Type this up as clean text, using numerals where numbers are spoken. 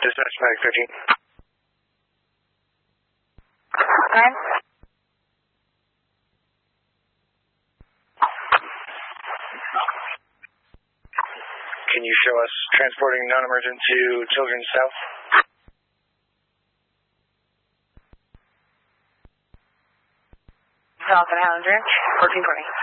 Dispatch Medic 13. Nine. Can you show us transporting non-emergent to Children's South? Falcon Islander, 1420.